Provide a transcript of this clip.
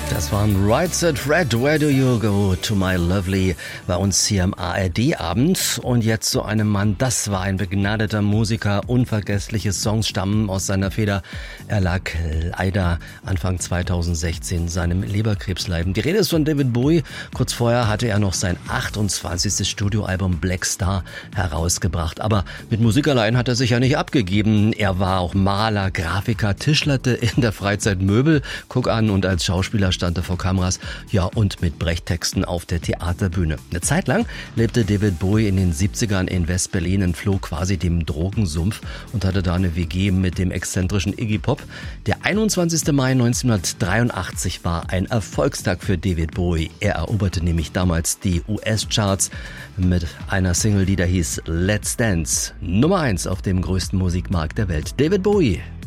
Das waren Right Said Fred, Where Do You Go to My Lovely bei uns hier im ARD-Abend. Und jetzt zu einem Mann, das war ein begnadeter Musiker, unvergessliche Songs stammen aus seiner Feder. Er lag leider Anfang 2016 seinem Leberkrebsleiden. Die Rede ist von David Bowie. Kurz vorher hatte er noch sein 28. Studioalbum Black Star herausgebracht. Aber mit Musik allein hat er sich ja nicht abgegeben. Er war auch Maler, Grafiker, tischlerte in der Freizeit Möbel, guck an, und als Schauspieler stand er vor Kameras, ja, und mit Brechtexten auf der Theaterbühne. Eine Zeit lang lebte David Bowie in den 70ern in West-Berlin, entfloh quasi dem Drogensumpf und hatte da eine WG mit dem exzentrischen Iggy Pop. Der 21. Mai 1983 war ein Erfolgstag für David Bowie. Er eroberte nämlich damals die US-Charts mit einer Single, die da hieß Let's Dance. Nummer 1 auf dem größten Musikmarkt der Welt. David Bowie.